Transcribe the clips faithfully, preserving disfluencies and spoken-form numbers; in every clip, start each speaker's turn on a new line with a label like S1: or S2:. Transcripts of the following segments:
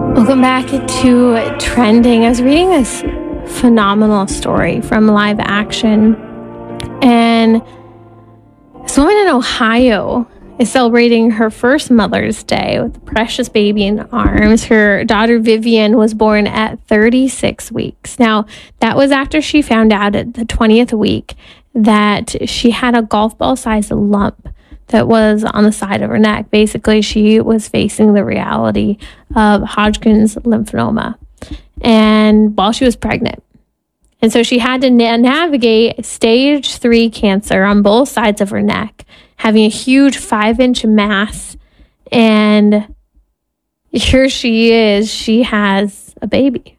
S1: Welcome back to Trending. I was reading this phenomenal story from Live Action, and this woman in Ohio is celebrating her first Mother's Day with a precious baby in arms. Her daughter Vivian was born at thirty-six weeks. Now, that was after she found out at the twentieth week that she had a golf ball-sized lump that was on the side of her neck. Basically, she was facing the reality of Hodgkin's lymphoma, and while she was pregnant. And so she had to na- navigate stage three cancer on both sides of her neck, having a huge five-inch mass. And here she is, she has a baby.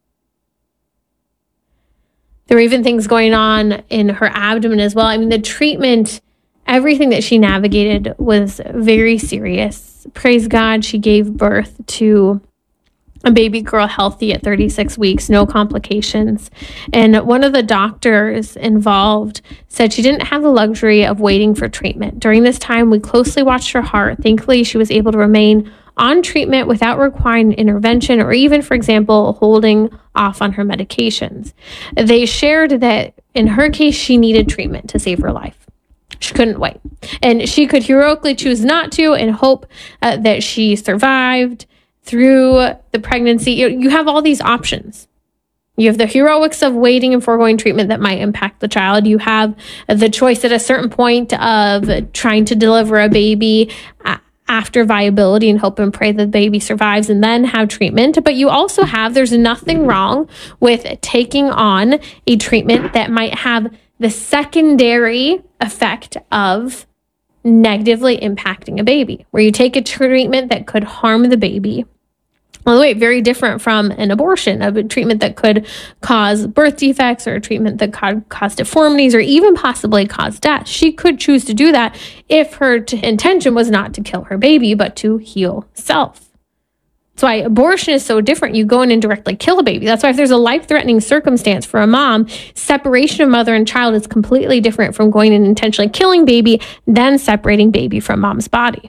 S1: There were even things going on in her abdomen as well. I mean, the treatment, everything that she navigated was very serious. Praise God, she gave birth to a baby girl healthy at thirty-six weeks, no complications. And one of the doctors involved said she didn't have the luxury of waiting for treatment. During this time, we closely watched her heart. Thankfully, she was able to remain on treatment without requiring intervention or even, for example, holding off on her medications. They shared that in her case, she needed treatment to save her life. She couldn't wait. And she could heroically choose not to and hope uh, that she survived through the pregnancy. You, you have all these options. You have the heroics of waiting and foregoing treatment that might impact the child. You have the choice at a certain point of trying to deliver a baby after viability and hope and pray that the baby survives and then have treatment. But you also have, there's nothing wrong with taking on a treatment that might have the secondary effect of negatively impacting a baby, where you take a treatment that could harm the baby. By the way, very different from an abortion, of a treatment that could cause birth defects or a treatment that could cause deformities or even possibly cause death. She could choose to do that if her t- intention was not to kill her baby, but to heal self. That's why abortion is so different. You go in and directly kill a baby. That's why if there's a life-threatening circumstance for a mom, separation of mother and child is completely different from going and intentionally killing baby, then separating baby from mom's body.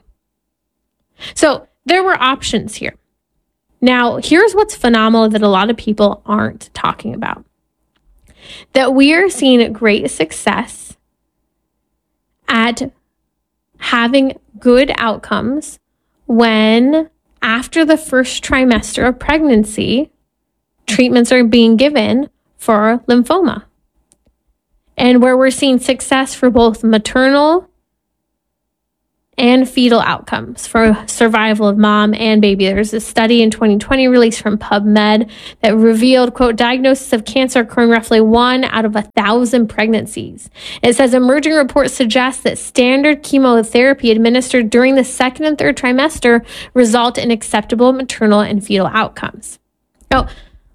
S1: So there were options here. Now, here's what's phenomenal that a lot of people aren't talking about. That we are seeing great success at having good outcomes when, after the first trimester of pregnancy, treatments are being given for lymphoma. And where we're seeing success for both maternal and fetal outcomes for survival of mom and baby. There's a study in twenty twenty released from PubMed that revealed, quote, diagnosis of cancer occurring roughly one out of a thousand pregnancies. It says emerging reports suggest that standard chemotherapy administered during the second and third trimester result in acceptable maternal and fetal outcomes. Now,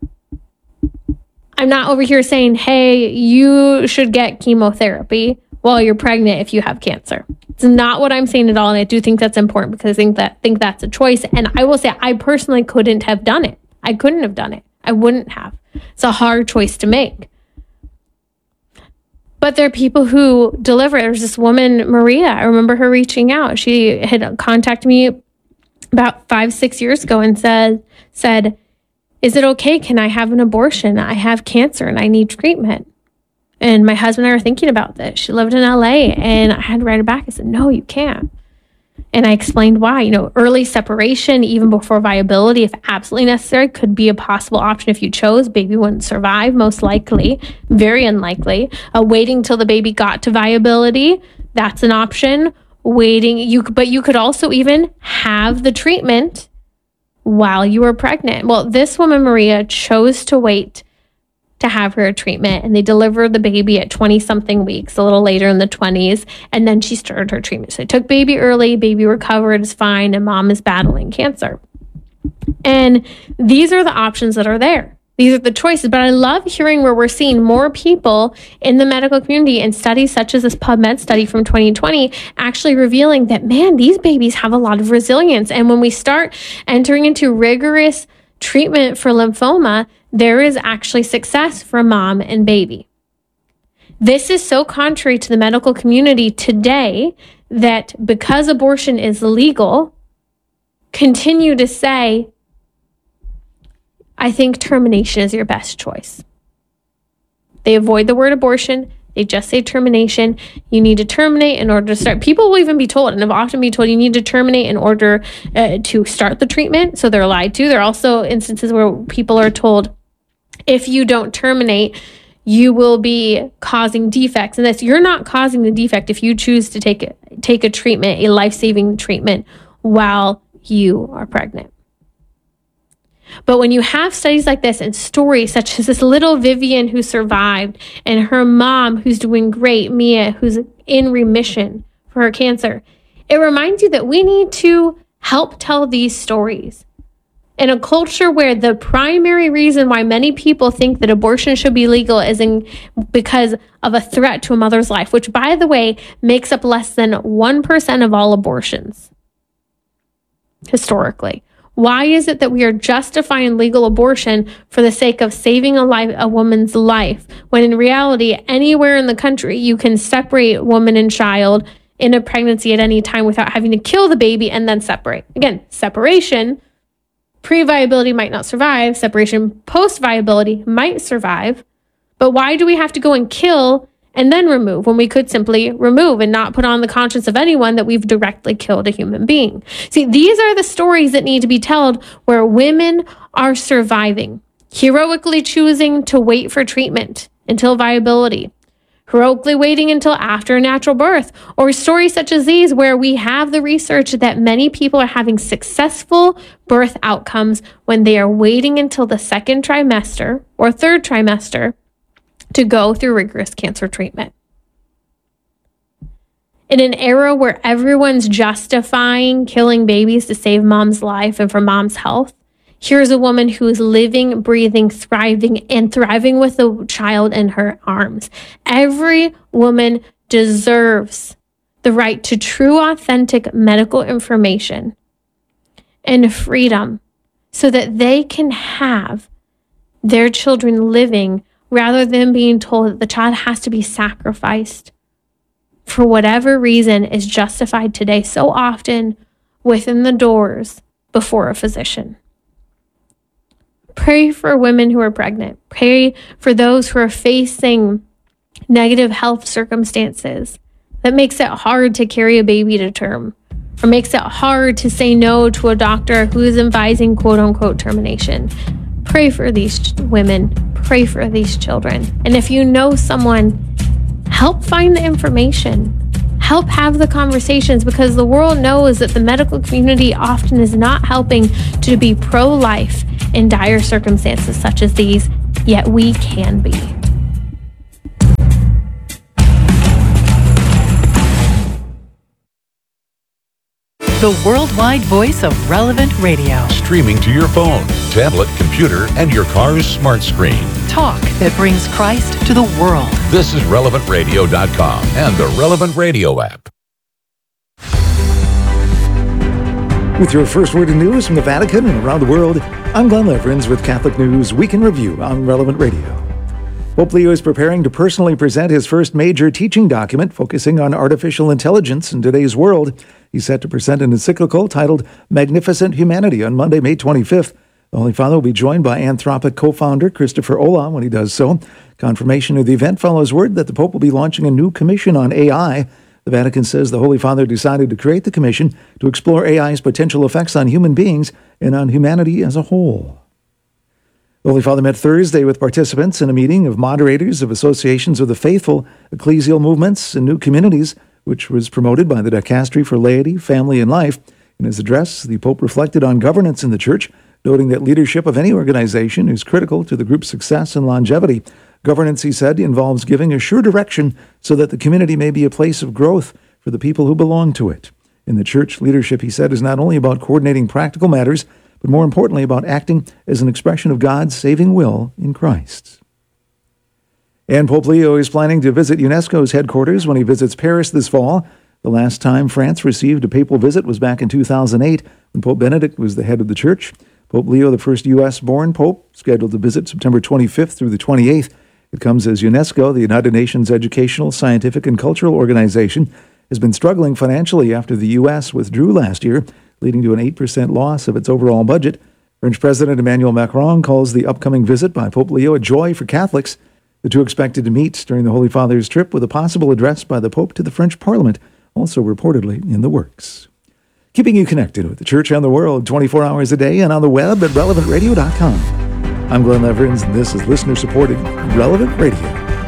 S1: I'm not over here saying, hey, you should get chemotherapy while you're pregnant if you have cancer. It's not what I'm saying at all. And I do think that's important because I think that think that's a choice. And I will say I personally couldn't have done it. I couldn't have done it. I wouldn't have. It's a hard choice to make. But there are people who deliver. There's this woman, Maria. I remember her reaching out. She had contacted me about five, six years ago and said, said, is it okay? Can I have an abortion? I have cancer and I need treatment. And my husband and I were thinking about this. She lived in L A and I had to write her back. I said, no, you can't. And I explained why. You know, early separation, even before viability, if absolutely necessary, could be a possible option if you chose. Baby wouldn't survive, most likely. Very unlikely. Uh, waiting till the baby got to viability, that's an option. Waiting, you but you could also even have the treatment while you were pregnant. Well, this woman, Maria, chose to wait to have her treatment, and they delivered the baby at twenty something weeks, a little later in the twenties, and then she started her treatment. So they took baby early, baby recovered, is fine, and mom is battling cancer. And these are the options that are there. These are the choices. But I love hearing where we're seeing more people in the medical community and studies such as this PubMed study from twenty twenty actually revealing that, man, these babies have a lot of resilience. And when we start entering into rigorous treatment for lymphoma, there is actually success for mom and baby. This is so contrary to the medical community today that because abortion is legal, continue to say I think termination is your best choice. They avoid the word abortion. They just say termination. You need to terminate in order to start. People will even be told, and have often been told, you need to terminate in order uh, to start the treatment. So they're lied to. There are also instances where people are told, if you don't terminate, you will be causing defects. And this, you're not causing the defect if you choose to take a, take a treatment, a life-saving treatment, while you are pregnant. But when you have studies like this and stories such as this little Vivian who survived and her mom who's doing great, Mia, who's in remission for her cancer, it reminds you that we need to help tell these stories. In a culture where the primary reason why many people think that abortion should be legal is in, because of a threat to a mother's life, which, by the way, makes up less than one percent of all abortions historically. Why is it that we are justifying legal abortion for the sake of saving a life, a woman's life, when in reality, anywhere in the country, you can separate woman and child in a pregnancy at any time without having to kill the baby and then separate? Again, separation, pre-viability might not survive. Separation post-viability might survive. But why do we have to go and kill and then remove when we could simply remove and not put on the conscience of anyone that we've directly killed a human being? See, these are the stories that need to be told where women are surviving, heroically choosing to wait for treatment until viability, heroically waiting until after natural birth, or stories such as these where we have the research that many people are having successful birth outcomes when they are waiting until the second trimester or third trimester to go through rigorous cancer treatment. In an era where everyone's justifying killing babies to save mom's life and for mom's health, here's a woman who's living, breathing, thriving, and thriving with a child in her arms. Every woman deserves the right to true, authentic medical information and freedom so that they can have their children living rather than being told that the child has to be sacrificed for whatever reason is justified today so often within the doors before a physician. Pray for women who are pregnant. Pray for those who are facing negative health circumstances that makes it hard to carry a baby to term, or makes it hard to say no to a doctor who is advising quote unquote termination. Pray for these women. Pray for these children. And if you know someone, help find the information. Help have the conversations, because the world knows that the medical community often is not helping to be pro-life in dire circumstances such as these, yet we can be.
S2: The worldwide voice of Relevant Radio.
S3: Streaming to your phone, tablet, computer, and your car's smart screen.
S2: Talk that brings Christ to the world.
S3: This is relevant radio dot com and the Relevant Radio app.
S4: With your first word of news from the Vatican and around the world, I'm Glenn Leverins with Catholic News Week in Review on Relevant Radio. Pope Leo is preparing to personally present his first major teaching document focusing on artificial intelligence in today's world. He's set to present an encyclical titled Magnificent Humanity on Monday, May twenty-fifth. The Holy Father will be joined by Anthropic co-founder Christopher Olah when he does so. Confirmation of the event follows word that the Pope will be launching a new commission on A I. The Vatican says the Holy Father decided to create the commission to explore A I's potential effects on human beings and on humanity as a whole. The Holy Father met Thursday with participants in a meeting of moderators of associations of the faithful, ecclesial movements, and new communities, which was promoted by the Dicastery for Laity, Family, and Life. In his address, the Pope reflected on governance in the Church, noting that leadership of any organization is critical to the group's success and longevity. Governance, he said, involves giving a sure direction so that the community may be a place of growth for the people who belong to it. In the Church, leadership, he said, is not only about coordinating practical matters, but more importantly about acting as an expression of God's saving will in Christ. And Pope Leo is planning to visit UNESCO's headquarters when he visits Paris this fall. The last time France received a papal visit was back in two thousand eight, when Pope Benedict was the head of the Church. Pope Leo, the first U S-born pope, scheduled to visit September twenty-fifth through the twenty-eighth. It comes as UNESCO, the United Nations Educational, Scientific, and Cultural Organization, has been struggling financially after the U S withdrew last year, leading to an eight percent loss of its overall budget. French President Emmanuel Macron calls the upcoming visit by Pope Leo a joy for Catholics. The two expected to meet during the Holy Father's trip with a possible address by the Pope to the French Parliament, also reportedly in the works. Keeping you connected with the Church and the world twenty-four hours a day and on the web at relevant radio dot com. I'm Glenn Leverins, and this is listener-supported Relevant Radio.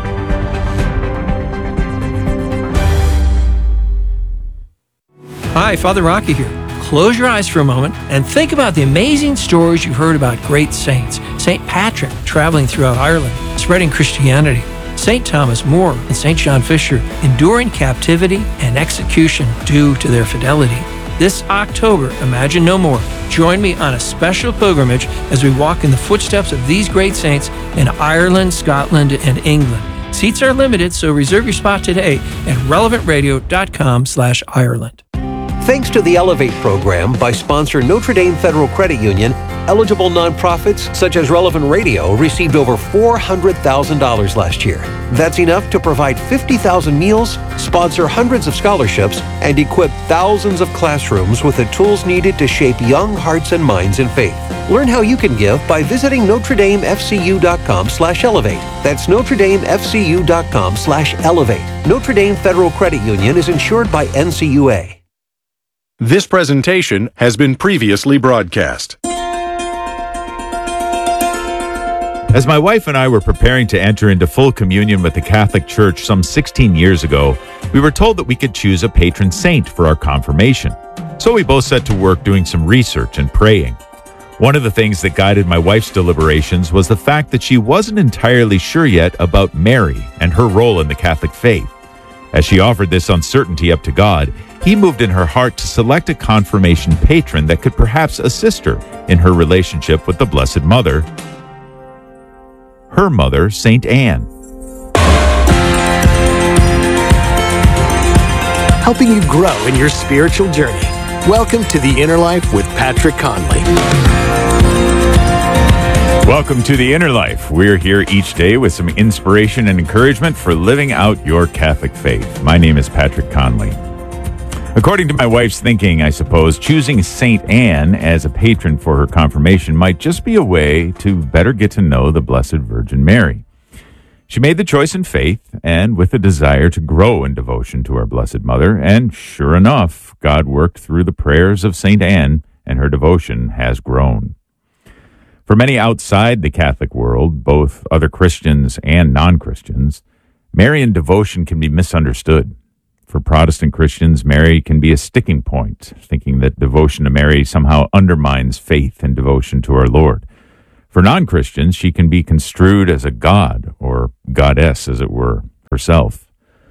S5: Hi, Father Rocky here. Close your eyes for a moment and think about the amazing stories you've heard about great saints. Saint Patrick traveling throughout Ireland, spreading Christianity. Saint Thomas More and Saint John Fisher enduring captivity and execution due to their fidelity. This October, Imagine No More. Join me on a special pilgrimage as we walk in the footsteps of these great saints in Ireland, Scotland, and England. Seats are limited, so reserve your spot today at relevant radio dot com slash Ireland.
S6: Thanks to the Elevate program by sponsor Notre Dame Federal Credit Union, eligible nonprofits such as Relevant Radio received over four hundred thousand dollars last year. That's enough to provide fifty thousand meals, sponsor hundreds of scholarships, and equip thousands of classrooms with the tools needed to shape young hearts and minds in faith. Learn how you can give by visiting Notre Dame F C U dot com slash elevate. That's Notre Dame F C U dot com slash elevate. Notre Dame Federal Credit Union is insured by N C U A.
S7: This presentation has been previously broadcast.
S8: As my wife and I were preparing to enter into full communion with the Catholic Church some sixteen years ago, we were told that we could choose a patron saint for our confirmation. So we both set to work doing some research and praying. One of the things that guided my wife's deliberations was the fact that she wasn't entirely sure yet about Mary and her role in the Catholic faith. As she offered this uncertainty up to God, He moved in her heart to select a confirmation patron that could perhaps assist her in her relationship with the Blessed Mother, her mother, Saint Anne.
S9: Helping you grow in your spiritual journey. Welcome to The Inner Life with Patrick Conley.
S8: Welcome to The Inner Life. We're here each day with some inspiration and encouragement for living out your Catholic faith. My name is Patrick Conley. According to my wife's thinking, I suppose, choosing Saint Anne as a patron for her confirmation might just be a way to better get to know the Blessed Virgin Mary. She made the choice in faith and with a desire to grow in devotion to our Blessed Mother, and sure enough, God worked through the prayers of Saint Anne, and her devotion has grown. For many outside the Catholic world, both other Christians and non-Christians, Marian devotion can be misunderstood. For Protestant Christians, Mary can be a sticking point, thinking that devotion to Mary somehow undermines faith and devotion to our Lord. For non-Christians, she can be construed as a god, or goddess, as it were, herself.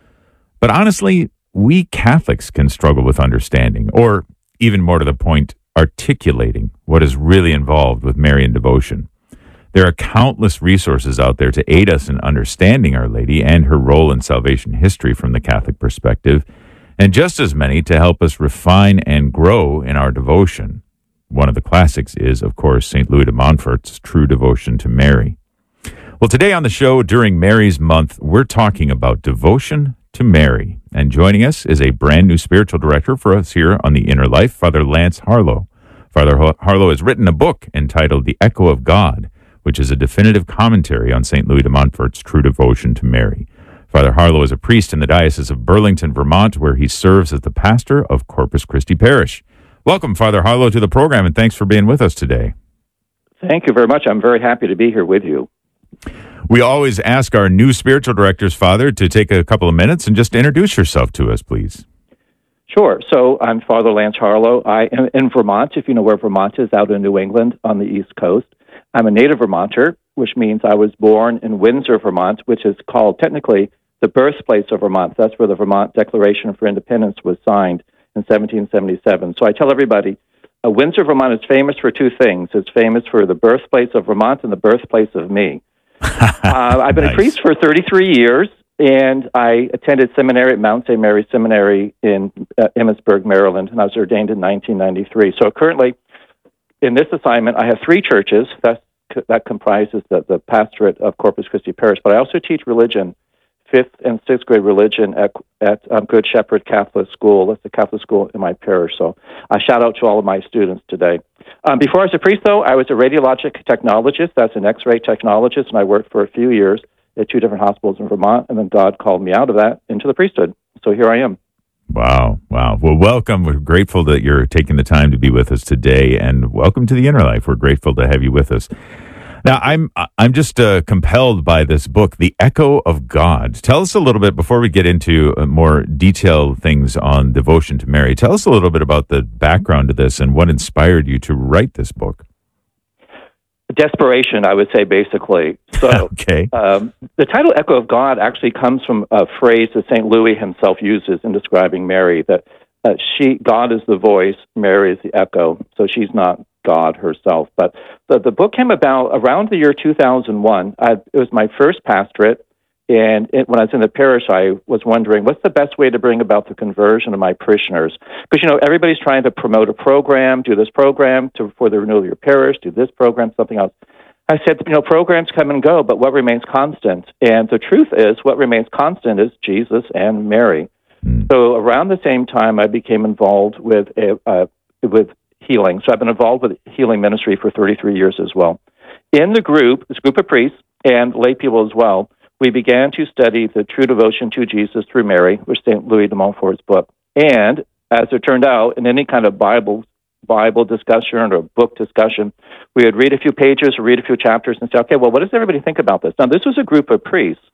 S8: But honestly, we Catholics can struggle with understanding, or even more to the point, articulating what is really involved with Marian devotion. There are countless resources out there to aid us in understanding Our Lady and her role in salvation history from the Catholic perspective, and just as many to help us refine and grow in our devotion. One of the classics is, of course, Saint Louis de Montfort's True Devotion to Mary. Well, today on the show, during Mary's Month, we're talking about devotion to Mary. And joining us is a brand new spiritual director for us here on The Inner Life, Father Lance Harlow. Father Harlow has written a book entitled The Echo of God, which is a definitive commentary on Saint Louis de Montfort's True Devotion to Mary. Father Harlow is a priest in the Diocese of Burlington, Vermont, where he serves as the pastor of Corpus Christi Parish. Welcome, Father Harlow, to the program, and thanks for being with us today.
S10: Thank you very much. I'm very happy to be here with you.
S8: We always ask our new spiritual directors, Father, to take a couple of minutes and just introduce yourself to us, please.
S10: Sure. So I'm Father Lance Harlow. I am in Vermont, if you know where Vermont is, out in New England on the East Coast. I'm a native Vermonter, which means I was born in Windsor, Vermont, which is called technically the birthplace of Vermont. That's where the Vermont Declaration for Independence was signed in seventeen seventy-seven. So I tell everybody, uh, Windsor, Vermont is famous for two things. It's famous for the birthplace of Vermont and the birthplace of me. uh, I've been nice. a priest for thirty-three years, and I attended seminary at Mount Saint Mary Seminary in uh, Emmitsburg, Maryland, and I was ordained in nineteen ninety-three. So currently, in this assignment, I have three churches. That's, that comprises the, the pastorate of Corpus Christi Parish, but I also teach religion, fifth and sixth grade religion at, at um, Good Shepherd Catholic School. That's the Catholic school in my parish. So I shout out to all of my students today. Um, before I was a priest, though, I was a radiologic technologist. That's an X-ray technologist, and I worked for a few years at two different hospitals in Vermont, and then God called me out of that into the priesthood. So here I am.
S8: Wow. Wow. Well, welcome. We're grateful that you're taking the time to be with us today, and welcome to the Inner Life. We're grateful to have you with us. Now, I'm I'm just uh, compelled by this book, The Echo of God. Tell us a little bit, before we get into uh, more detailed things on devotion to Mary, tell us a little bit about the background to this and what inspired you to write this book.
S10: Desperation, I would say, basically. So
S8: okay.
S10: um, the title Echo of God actually comes from a phrase that Saint Louis himself uses in describing Mary, that uh, she, God is the voice, Mary is the echo, so she's not God herself. But the, the book came about around the year two thousand one. I, it was my first pastorate, and it, when I was in the parish, I was wondering, what's the best way to bring about the conversion of my parishioners? Because, you know, everybody's trying to promote a program, do this program to, for the renewal of your parish, do this program, something else. I said, you know, programs come and go, but what remains constant? And the truth is, what remains constant is Jesus and Mary. So around the same time, I became involved with a, uh, with healing. So I've been involved with healing ministry for thirty-three years as well. In the group, this group of priests and lay people as well, we began to study the true devotion to Jesus through Mary, which Saint Louis de Montfort's book. And as it turned out, in any kind of Bible Bible discussion or book discussion, we would read a few pages or read a few chapters and say, okay, well, what does everybody think about this? Now, this was a group of priests.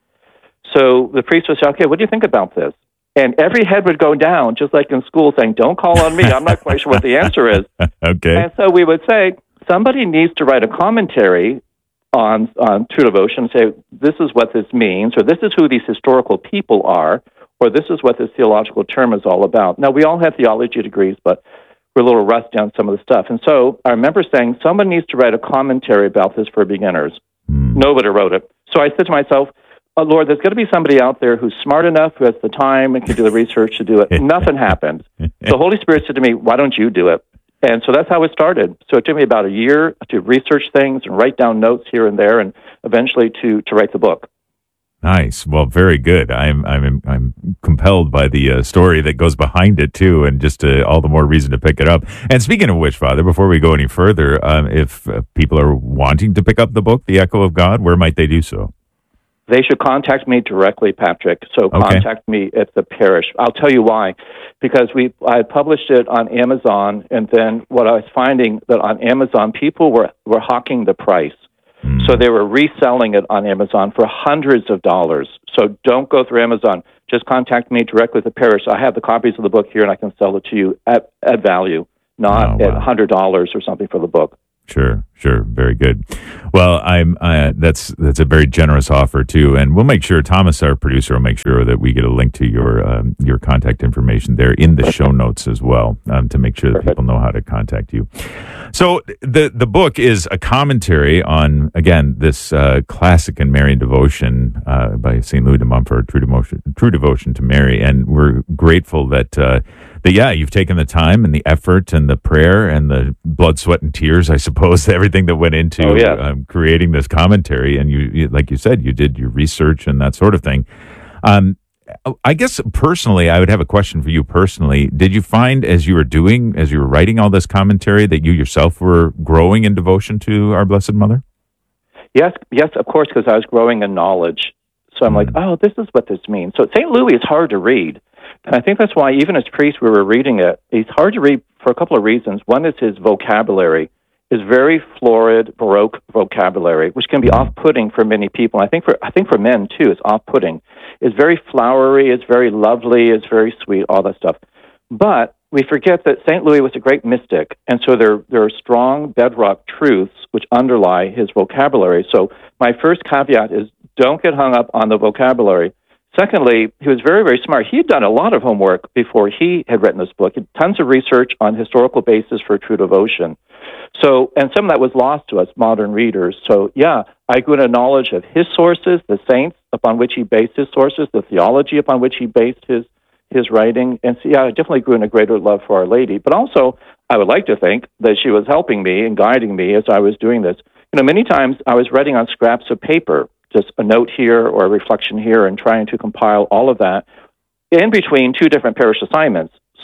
S10: So the priest would say, okay, what do you think about this? And every head would go down, just like in school, saying, don't call on me. I'm not quite sure what the answer is.
S8: Okay.
S10: And so we would say, somebody needs to write a commentary on, on true devotion and say, this is what this means, or this is who these historical people are, or this is what this theological term is all about. Now, we all have theology degrees, but we're a little rusty on some of the stuff. And so I remember saying, someone needs to write a commentary about this for beginners. Mm. Nobody wrote it. So I said to myself, oh, Lord, there's got to be somebody out there who's smart enough, who has the time and can do the research to do it. Nothing happened. The Holy Spirit said to me, why don't you do it? And so that's how it started. So it took me about a year to research things and write down notes here and there, and eventually to, to write the book.
S8: Nice. Well, very good. I'm I'm I'm compelled by the uh, story that goes behind it too, and just uh, all the more reason to pick it up. And speaking of which, Father, before we go any further, um, if uh, people are wanting to pick up the book, The Echo of God, where might they do so?
S10: They should contact me directly, Patrick. So
S8: okay.
S10: Contact me at the parish. I'll tell you why. Because we I published it on Amazon, and then what I was finding that on Amazon, people were, were hawking the price. Mm. So they were reselling it on Amazon for hundreds of dollars. So don't go through Amazon. Just contact me directly at the parish. I have the copies of the book here, and I can sell it to you at, at value, not oh, wow. at one hundred dollars or something for the book.
S8: Sure, sure, very good. Well, I'm uh, that's that's a very generous offer too, and we'll make sure Thomas, our producer, will make sure that we get a link to your um, your contact information there in the show notes as well, um, to make sure that Perfect. People know how to contact you. So the the book is a commentary on, again, this uh, classic in Marian devotion uh, by Saint Louis de Montfort, True Devotion, True Devotion to Mary, and we're grateful that. Uh, But yeah, you've taken the time and the effort and the prayer and the blood, sweat, and tears, I suppose, everything that went into
S10: oh, yeah.
S8: um, creating this commentary. And you, you, like you said, you did your research and that sort of thing. Um, I guess personally, I would have a question for you personally. Did you find as you were doing, as you were writing all this commentary, that you yourself were growing in devotion to our Blessed Mother?
S10: Yes, yes, of course, because I was growing in knowledge. So I'm mm. like, oh, this is what this means. So Saint Louis is hard to read. And I think that's why, even as priests, we were reading it. He's hard to read for a couple of reasons. One is his vocabulary is very florid, Baroque vocabulary, which can be off-putting for many people. I think for I think for men too, it's off-putting. It's very flowery. It's very lovely. It's very sweet. All that stuff. But we forget that Saint Louis was a great mystic, and so there there are strong bedrock truths which underlie his vocabulary. So my first caveat is don't get hung up on the vocabulary. Secondly, he was very, very smart. He had done a lot of homework before he had written this book. He had tons of research on historical basis for true devotion. So, and some of that was lost to us modern readers. So, yeah, I grew in a knowledge of his sources, the saints upon which he based his sources, the theology upon which he based his his writing. And so, yeah, I definitely grew in a greater love for Our Lady. But also, I would like to think that she was helping me and guiding me as I was doing this. You know, many times I was writing on scraps of paper, just a note here or a reflection here, and trying to compile all of that in between two different parish assignments.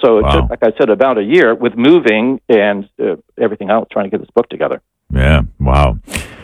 S10: So it
S8: Wow.
S10: took, like I said, about a year with moving and uh, everything else, trying to get this book together.
S8: Yeah. Wow.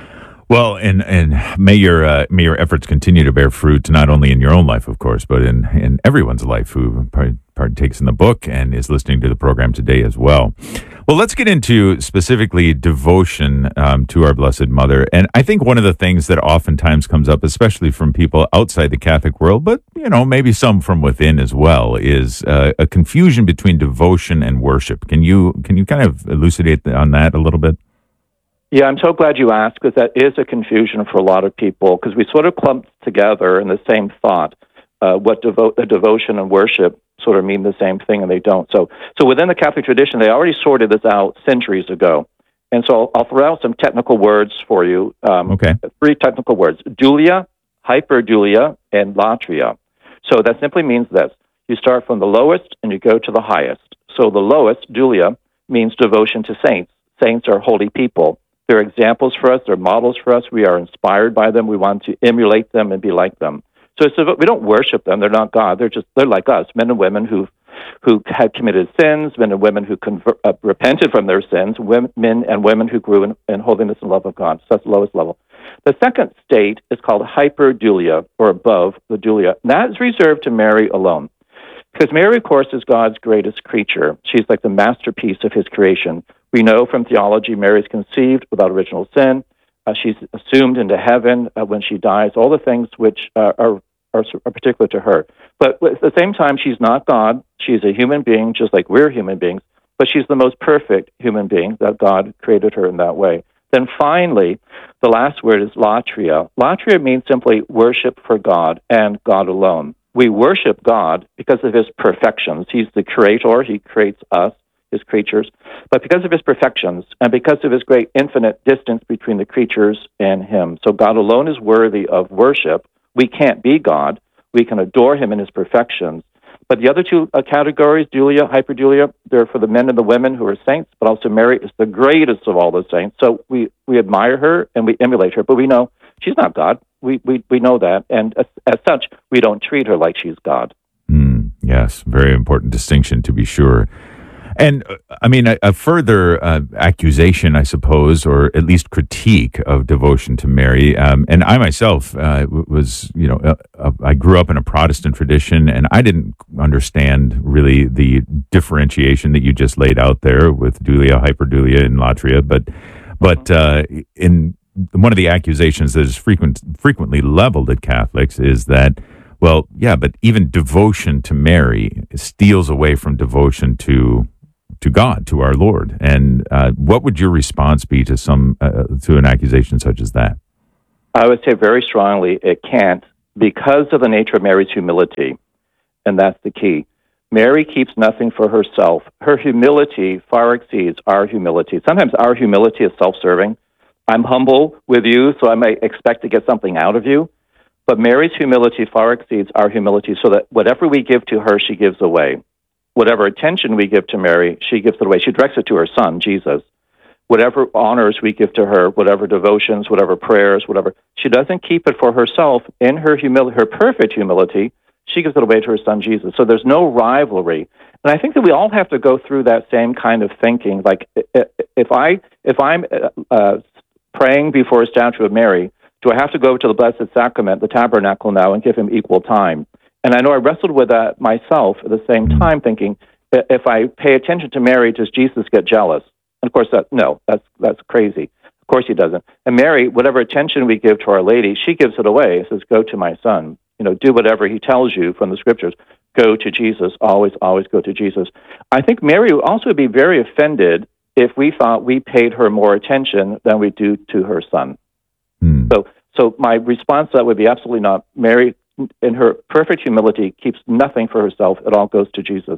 S8: Well, and and may your uh, may your efforts continue to bear fruit, not only in your own life, of course, but in, in everyone's life who part- partakes in the book and is listening to the program today as well. Well, let's get into specifically devotion um, to our Blessed Mother. And I think one of the things that oftentimes comes up, especially from people outside the Catholic world, but, you know, maybe some from within as well, is uh, a confusion between devotion and worship. Can you can you kind of elucidate on that a little bit?
S10: Yeah, I'm so glad you asked, because that is a confusion for a lot of people, because we sort of clump together in the same thought. Uh, what devo- uh, devotion and worship sort of mean the same thing, and they don't. So, so within the Catholic tradition, they already sorted this out centuries ago. And so I'll, I'll throw out some technical words for you. Um,
S8: okay.
S10: Three technical words: dulia, hyperdulia, and latria. So that simply means this: you start from the lowest and you go to the highest. So the lowest, dulia, means devotion to saints. Saints are holy people. They're examples for us. They're models for us. We are inspired by them. We want to emulate them and be like them. So it's, we don't worship them. They're not God. They're just they're like us, men and women who who had committed sins, men and women who conver- uh, repented from their sins, women, men and women who grew in, in holiness and love of God. So that's the lowest level. The second state is called hyperdulia, or above the dulia. And that is reserved to Mary alone. Because Mary, of course, is God's greatest creature. She's like the masterpiece of his creation. We know from theology Mary's conceived without original sin. Uh, she's assumed into heaven uh, when she dies, all the things which uh, are, are, are particular to her. But at the same time, she's not God. She's a human being, just like we're human beings. But she's the most perfect human being, that God created her in that way. Then finally, the last word is latria. Latria means simply worship for God and God alone. We worship God because of his perfections. He's the creator. He creates us, his creatures. But because of his perfections and because of his great infinite distance between the creatures and him. So God alone is worthy of worship. We can't be God. We can adore him in his perfections. But the other two uh, categories, dulia, hyperdulia, they're for the men and the women who are saints, but also Mary is the greatest of all the saints. So we, we admire her and we emulate her, but we know she's not God. We, we, we know that. And as, as such, we don't treat her like she's God.
S8: Mm, yes, very important distinction to be sure. And uh, I mean, a, a further uh, accusation, I suppose, or at least critique of devotion to Mary. Um, and I myself uh, was, you know, uh, uh, I grew up in a Protestant tradition, and I didn't understand really the differentiation that you just laid out there with dulia, hyperdulia, and latria. But, but uh, in one of the accusations that is frequent, frequently leveled at Catholics is that, well, yeah, but even devotion to Mary steals away from devotion to to God, to our Lord. And uh, what would your response be to some uh, to an accusation such as that?
S10: I would say very strongly it can't, because of the nature of Mary's humility, and that's the key. Mary keeps nothing for herself. Her humility far exceeds our humility. Sometimes our humility is self-serving. I'm humble with you, so I may expect to get something out of you. But Mary's humility far exceeds our humility, so that whatever we give to her, she gives away. Whatever attention we give to Mary, she gives it away. She directs it to her son, Jesus. Whatever honors we give to her, whatever devotions, whatever prayers, whatever, she doesn't keep it for herself. In her humility, her perfect humility, she gives it away to her son, Jesus. So there's no rivalry. And I think that we all have to go through that same kind of thinking. Like, if, I, if I'm uh, praying before a statue of Mary, do I have to go to the Blessed Sacrament, the tabernacle now, and give him equal time? And I know I wrestled with that myself at the same time, thinking, if I pay attention to Mary, does Jesus get jealous? And of course, that, no, that's that's crazy. Of course he doesn't. And Mary, whatever attention we give to Our Lady, she gives it away. Says, go to my son. You know, do whatever he tells you from the scriptures. Go to Jesus. Always, always go to Jesus. I think Mary would also be very offended if we thought we paid her more attention than we do to her son.
S8: Hmm.
S10: So, so my response to that would be absolutely not. Mary, in her perfect humility, keeps nothing for herself. It all goes to Jesus.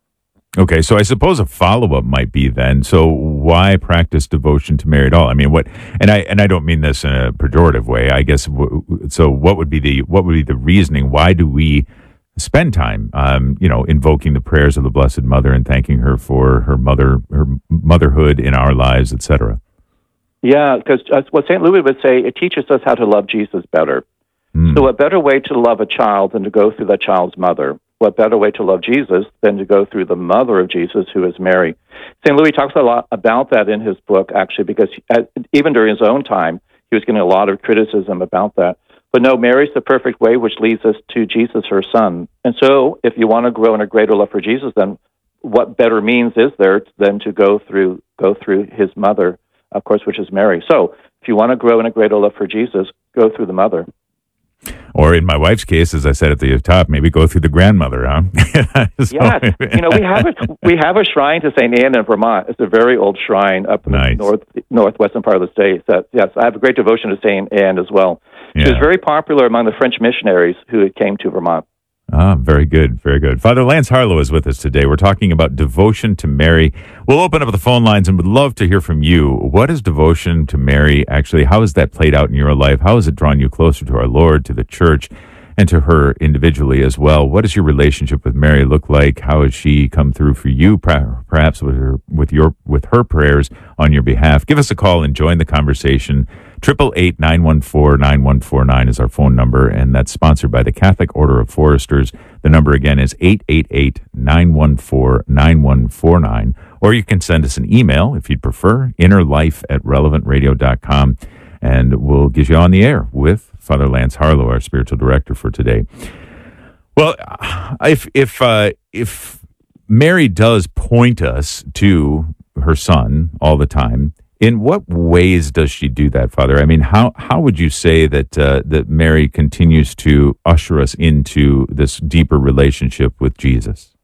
S8: Okay, so I suppose a follow-up might be then, so why practice devotion to Mary at all? I mean, what, and I and I don't mean this in a pejorative way, I guess, so what would be the, what would be the reasoning? Why do we spend time, um, you know, invoking the prayers of the Blessed Mother and thanking her for her mother, her motherhood in our lives, et cetera?
S10: Yeah, because what Saint Louis would say, it teaches us how to love Jesus better. Mm. So a better way to love a child than to go through that child's mother, what better way to love Jesus than to go through the mother of Jesus, who is Mary? Saint Louis talks a lot about that in his book, actually, because uh, even during his own time, he was getting a lot of criticism about that. But no, Mary's the perfect way, which leads us to Jesus, her son. And so if you want to grow in a greater love for Jesus, then what better means is there than to go through go through his mother, of course, which is Mary. So if you want to grow in a greater love for Jesus, go through the mother.
S8: Or in my wife's case, as I said at the top, maybe go through the grandmother, huh? so,
S10: yes. You know, we have a, we have a shrine to Saint Anne in Vermont. It's a very old shrine up in
S8: nice.
S10: the north northwestern part of the state. So, yes, I have a great devotion to Saint Anne as well.
S8: Yeah.
S10: She was very popular among the French missionaries who came to Vermont.
S8: Ah, very good, very good. Father Lance Harlow is with us today. We're talking about devotion to Mary. We'll open up the phone lines and would love to hear from you. What is devotion to Mary actually? How has that played out in your life? How has it drawn you closer to our Lord, to the church, and to her individually as well? What does your relationship with Mary look like? How has she come through for you, perhaps with her, with your, with her prayers on your behalf? Give us a call and join the conversation. Triple eight nine one four nine one four nine is our phone number, and that's sponsored by the Catholic Order of Foresters. The number again is eight eight eight nine one four nine one four nine, or you can send us an email if you'd prefer, innerlife at relevant radio dot com, and we'll get you on the air with Father Lance Harlow, our spiritual director for today. Well, if if uh, if Mary does point us to her son all the time, in what ways does she do that, Father? I mean, how how would you say that uh, that Mary continues to usher us into this deeper relationship with Jesus?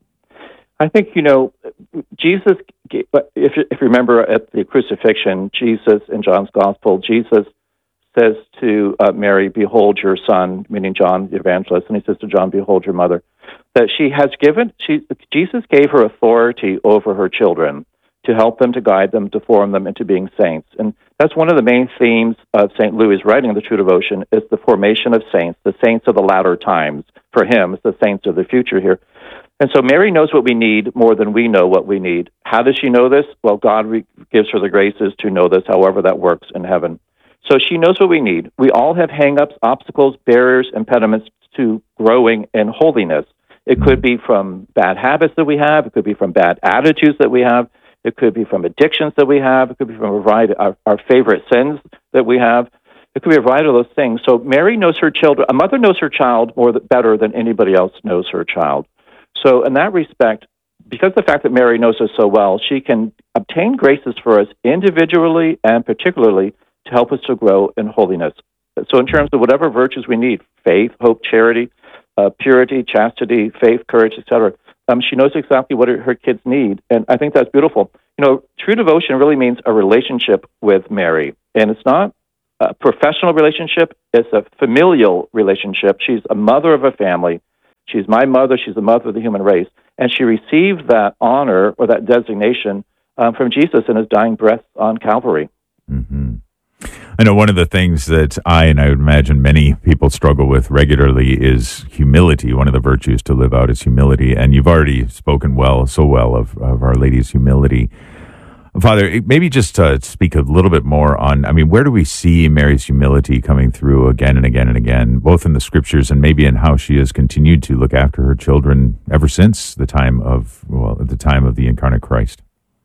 S10: I think, you know, Jesus, if you, if you remember at the crucifixion, Jesus, in John's Gospel, Jesus says to uh, Mary, "Behold your son," meaning John the evangelist, and he says to John, "Behold your mother." That she has given, she, Jesus gave her authority over her children, to help them, to guide them, to form them into being saints. And that's one of the main themes of Saint Louis' writing of the True Devotion, is the formation of saints, the saints of the latter times. For him, it's the saints of the future here. And so Mary knows what we need more than we know what we need. How does she know this? Well, God re- gives her the graces to know this, however that works in heaven. So she knows what we need. We all have hang-ups, obstacles, barriers, impediments to growing in holiness. It could be from bad habits that we have. It could be from bad attitudes that we have. It could be from addictions that we have. It could be from a variety of our, our favorite sins that we have. It could be a variety of those things. So Mary knows her children. A mother knows her child more th- better than anybody else knows her child. So in that respect, because of the fact that Mary knows us so well, she can obtain graces for us individually and particularly to help us to grow in holiness. So in terms of whatever virtues we need, faith, hope, charity, uh, purity, chastity, faith, courage, et cetera, Um, she knows exactly what her, her kids need, and I think that's beautiful. You know, true devotion really means a relationship with Mary, and it's not a professional relationship, it's a familial relationship. She's a mother of a family. She's my mother, she's the mother of the human race, and she received that honor or that designation um, from Jesus in his dying breath on Calvary.
S8: Mm-hmm. I know one of the things that I, and I would imagine many people struggle with regularly, is humility. One of the virtues to live out is humility. And you've already spoken well, so well, of, of Our Lady's humility. Father, maybe just uh, speak a little bit more on, I mean, where do we see Mary's humility coming through again and again and again, both in the scriptures and maybe in how she has continued to look after her children ever since the time of, well, at the time of the incarnate Christ?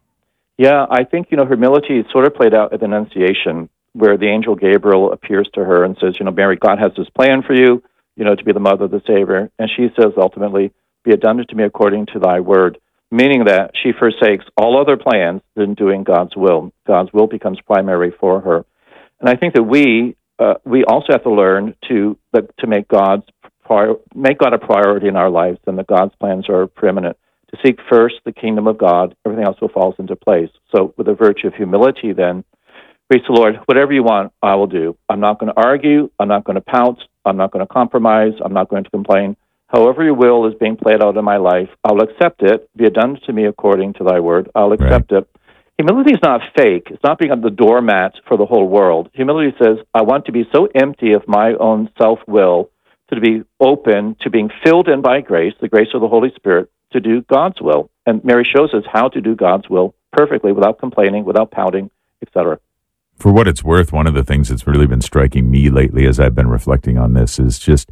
S10: Yeah, I think, you know, humility sort of played out at the Annunciation, where the angel Gabriel appears to her and says, you know, Mary, God has this plan for you, you know, to be the mother of the Savior. And she says, ultimately, be it done to me according to thy word, meaning that she forsakes all other plans than doing God's will. God's will becomes primary for her. And I think that we uh, we also have to learn to to make God's prior, make God a priority in our lives, and that God's plans are preeminent. To seek first the kingdom of God, everything else will fall into place. So with the virtue of humility, then, praise the Lord, whatever you want, I will do. I'm not going to argue. I'm not going to pout. I'm not going to compromise. I'm not going to complain. However your will is being played out in my life, I'll accept it. Be it done to me according to thy word. I'll accept right. it. Humility is not fake. It's not being on the doormat for the whole world. Humility says, I want to be so empty of my own self-will to be open to being filled in by grace, the grace of the Holy Spirit, to do God's will. And Mary shows us how to do God's will perfectly, without complaining, without pouting, et cetera.
S8: For what it's worth, one of the things that's really been striking me lately as I've been reflecting on this is just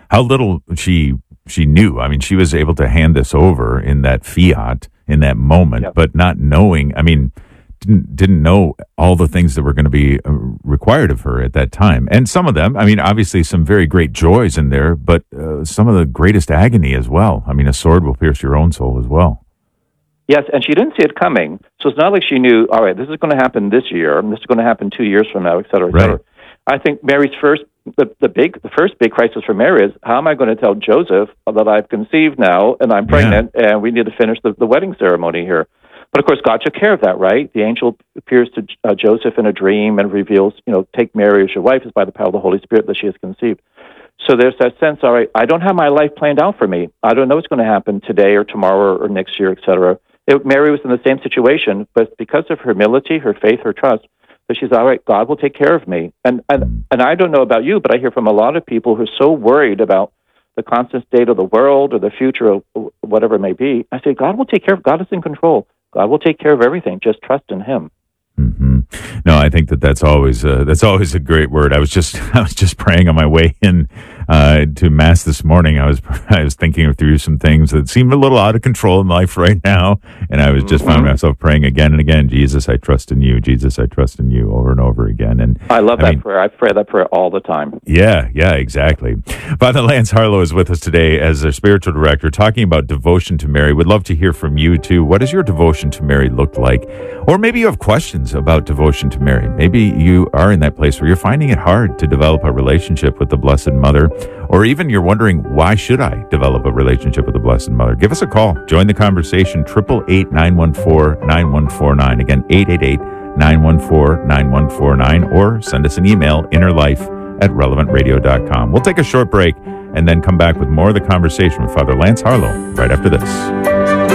S8: how little she she knew. I mean, she was able to hand this over in that fiat in that moment, yep. but not knowing, I mean, didn't, didn't know all the things that were going to be required of her at that time. And some of them, I mean, obviously some very great joys in there, but uh, some of the greatest agony as well. I mean, a sword will pierce your own soul as well.
S10: Yes, and she didn't see it coming. So it's not like she knew, all right, this is going to happen this year, and this is going to happen two years from now, et cetera, et right. cetera. I think Mary's first, the, the big, the first big crisis for Mary is, how am I going to tell Joseph that I've conceived now and I'm pregnant yeah. and we need to finish the, the wedding ceremony here? But of course, God took care of that, right? The angel appears to uh, Joseph in a dream and reveals, you know, take Mary as your wife, is by the power of the Holy Spirit that she has conceived. So there's that sense, all right, I don't have my life planned out for me. I don't know what's going to happen today or tomorrow or next year, et cetera. It, Mary was in the same situation, but because of her humility, her faith, her trust, that she's, all right, God will take care of me. And, and and I don't know about you, but I hear from a lot of people who are so worried about the constant state of the world or the future of whatever it may be. I say, God will take care of, God is in control. God will take care of everything. Just trust in Him.
S8: Mm-hmm. No, I think that that's always uh, that's always a great word. I was just I was just praying on my way in uh, to Mass this morning. I was I was thinking through some things that seem a little out of control in life right now, and I was just mm-hmm. finding myself praying again and again. Jesus, I trust in you. Jesus, I trust in you. Over and over again. And
S10: I love
S8: I
S10: that
S8: mean,
S10: prayer. I pray that prayer all the time.
S8: Yeah, yeah, exactly. Father Lance Harlow is with us today as our spiritual director, talking about devotion to Mary. Would love to hear from you too. What does your devotion to Mary look like? Or maybe you have questions about devotion to Mary. Maybe you are in that place where you're finding it hard to develop a relationship with the Blessed Mother, or even you're wondering, why should I develop a relationship with the Blessed Mother? Give us a call. Join the conversation, eight eight eight, nine one four, nine one four nine. Again, eight eight eight, nine one four, nine one four nine, or send us an email, innerlife at relevant radio dot com. We'll take a short break and then come back with more of the conversation with Father Lance Harlow right after this.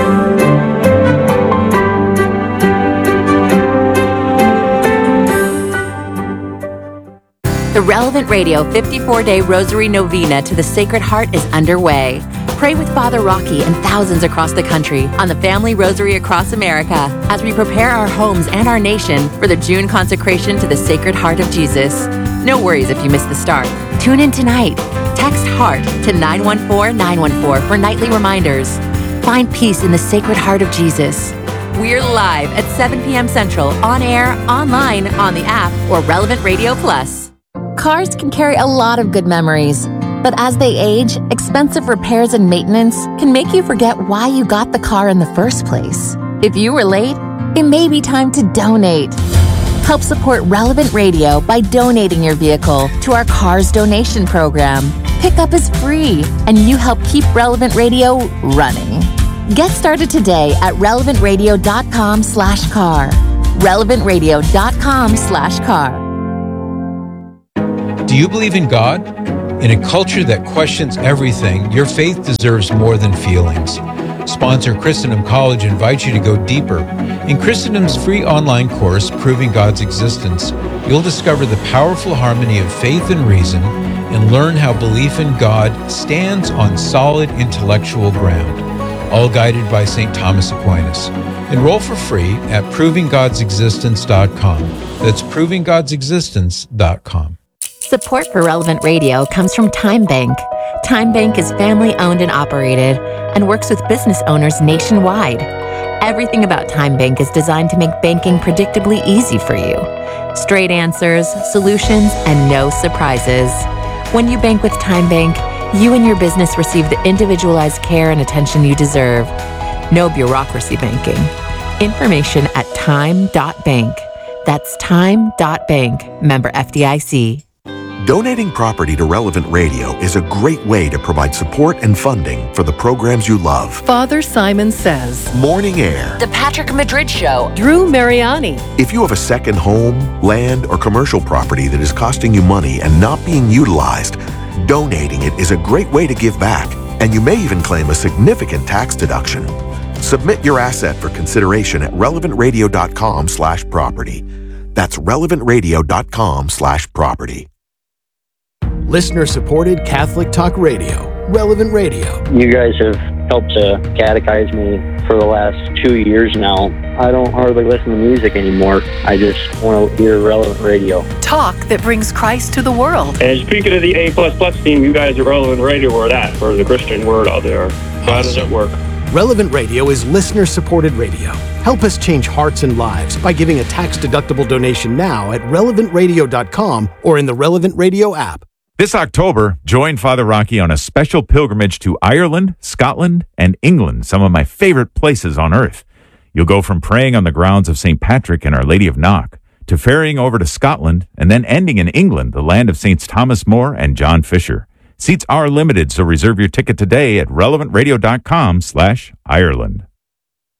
S11: The Relevant Radio fifty-four day Rosary Novena to the Sacred Heart is underway. Pray with Father Rocky and thousands across the country on the Family Rosary Across America as we prepare our homes and our nation for the June consecration to the Sacred Heart of Jesus. No worries if you miss the start. Tune in tonight. Text HEART to nine one four nine one four for nightly reminders. Find peace in the Sacred Heart of Jesus. We're live at seven p.m. Central, on air, online, on the app, or Relevant Radio Plus. Cars can carry a lot of good memories, but as they age, expensive repairs and maintenance can make you forget why you got the car in the first place. If you were late, it may be time to donate. Help support Relevant Radio by donating your vehicle to our Cars Donation Program. Pickup is free, and you help keep Relevant Radio running. Get started today at relevant radio dot com slash car. relevant radio dot com slash car.
S12: Do you believe in God? In a culture that questions everything, your faith deserves more than feelings. Sponsor Christendom College invites you to go deeper. In Christendom's free online course, Proving God's Existence, you'll discover the powerful harmony of faith and reason and learn how belief in God stands on solid intellectual ground, all guided by Saint Thomas Aquinas. Enroll for free at proving gods existence dot com. That's proving gods existence dot com.
S11: Support for Relevant Radio comes from Time Bank. Time Bank is family-owned and operated and works with business owners nationwide. Everything about Time Bank is designed to make banking predictably easy for you. Straight answers, solutions, and no surprises. When you bank with Time Bank, you and your business receive the individualized care and attention you deserve. No bureaucracy banking. Information at time dot bank. That's time dot bank. Member F D I C.
S13: Donating property to Relevant Radio is a great way to provide support and funding for the programs you love.
S2: Father Simon Says,
S13: Morning Air,
S11: The Patrick Madrid Show,
S2: Drew Mariani.
S13: If you have a second home, land, or commercial property that is costing you money and not being utilized, donating it is a great way to give back, and you may even claim a significant tax deduction. Submit your asset for consideration at relevant radio dot com slash property. That's relevant radio dot com slash property.
S9: Listener-supported Catholic Talk Radio, Relevant Radio.
S14: You guys have helped to catechize me for the last two years now. I don't hardly listen to music anymore. I just want to hear Relevant Radio.
S2: Talk that brings Christ to the world.
S15: And speaking of the A plus plus team, you guys at Relevant Radio are that for the Christian word out there. How does it work?
S9: Relevant Radio is listener-supported radio. Help us change hearts and lives by giving a tax-deductible donation now at relevant radio dot com or in the Relevant Radio app.
S8: This October, join Father Rocky on a special pilgrimage to Ireland, Scotland, and England, some of my favorite places on earth. You'll go from praying on the grounds of Saint Patrick and Our Lady of Knock to ferrying over to Scotland and then ending in England, the land of Saints Thomas More and John Fisher. Seats are limited, so reserve your ticket today at relevant radio dot com slash Ireland.